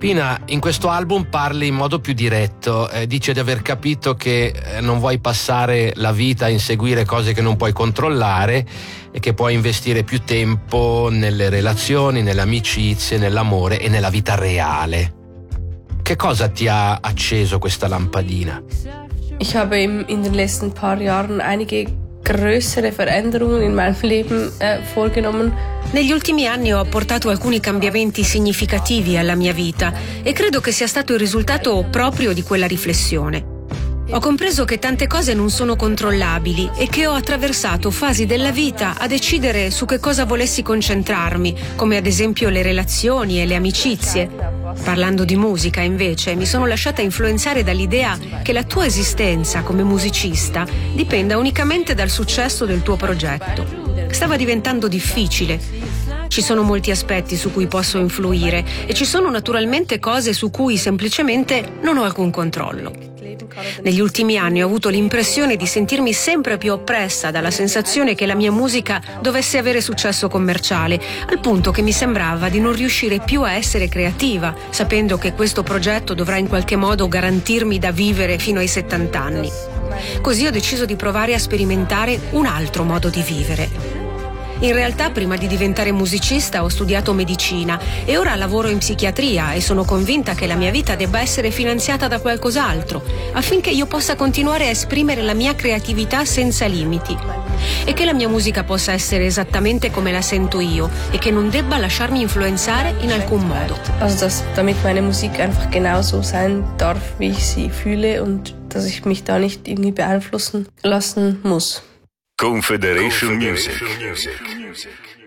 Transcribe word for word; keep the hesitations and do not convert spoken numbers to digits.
Pina, in questo album parli in modo più diretto, eh, dice di aver capito che eh, non vuoi passare la vita a inseguire cose che non puoi controllare e che puoi investire più tempo nelle relazioni, nelle amicizie, nell'amore e nella vita reale. Che cosa ti ha acceso questa lampadina? Ich habe in den letzten paar Jahren einige größere Veränderungen in meinem Leben äh, vorgenommen. Negli ultimi anni ho apportato alcuni cambiamenti significativi alla mia vita e credo che sia stato il risultato proprio di quella riflessione. Ho compreso che tante cose non sono controllabili e che ho attraversato fasi della vita a decidere su che cosa volessi concentrarmi, come ad esempio le relazioni e le amicizie. Parlando di musica, invece, mi sono lasciata influenzare dall'idea che la tua esistenza come musicista dipenda unicamente dal successo del tuo progetto. Stava diventando difficile. Ci sono molti aspetti su cui posso influire e ci sono naturalmente cose su cui semplicemente non ho alcun controllo. Negli ultimi anni ho avuto l'impressione di sentirmi sempre più oppressa dalla sensazione che la mia musica dovesse avere successo commerciale, al punto che mi sembrava di non riuscire più a essere creativa, sapendo che questo progetto dovrà in qualche modo garantirmi da vivere fino ai settanta anni. Così ho deciso di provare a sperimentare un altro modo di vivere. In realtà, prima di diventare musicista ho studiato medicina e ora lavoro in psichiatria e sono convinta che la mia vita debba essere finanziata da qualcos'altro, affinché io possa continuare a esprimere la mia creatività senza limiti e che la mia musica possa essere esattamente come la sento io e che non debba lasciarmi influenzare in alcun modo. Also, dass damit meine Musik einfach genauso sein darf, wie ich sie fühle und dass ich mich da nicht irgendwie beeinflussen lassen muss. Confederation Music.